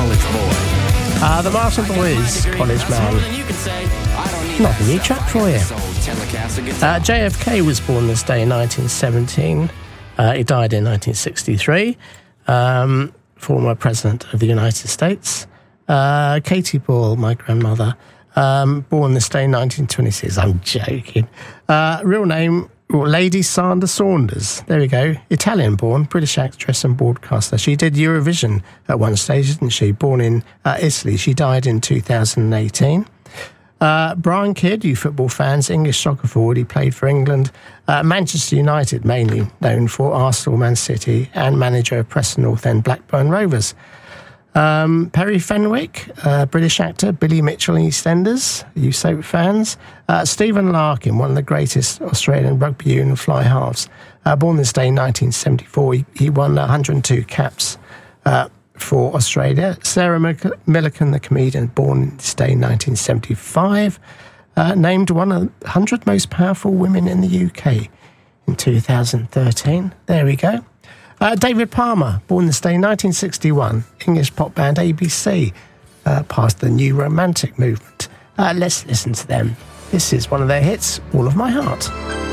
college boy. The Martin Boys, College Man. Another new track for you. JFK was born this day in 1917. He died in 1963. Former President of the United States. Katie Ball, my grandmother, born this day in 1926. I'm joking. Real name, Lady Sandra Saunders. There we go. Italian-born, British actress and broadcaster. She did Eurovision at one stage, didn't she? Born in Italy. She died in 2018. Brian Kidd, you football fans, English soccer forward. He played for England, Manchester United, mainly known for Arsenal, Man City, and manager of Preston North End, Blackburn Rovers. Perry Fenwick, British actor, Billy Mitchell in EastEnders, you soap fans. Stephen Larkin, one of the greatest Australian rugby union fly halves. Born this day in 1974, he won 102 caps for Australia. Sarah Millican, the comedian, born this day in 1975. Named one of the 100 most powerful women in the UK in 2013. There we go. David Palmer, born this day in 1961, English pop band ABC, part of the New Romantic movement. Let's listen to them. This is one of their hits, All of My Heart.